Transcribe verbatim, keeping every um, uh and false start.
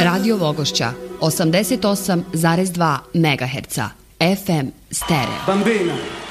Radio Vogošća, osamdeset osam zarez dva megaherca, F M stereo. Bambina,